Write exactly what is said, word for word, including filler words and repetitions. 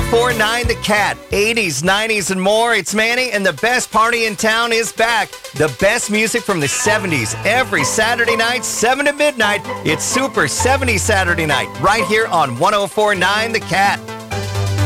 four point nine The Cat. eighties, nineties, and more. It's Manny, and the best party in town is back. The best music from the seventies. Every Saturday night, seven to midnight. It's Super seventies Saturday Night, right here on one oh four point nine The Cat.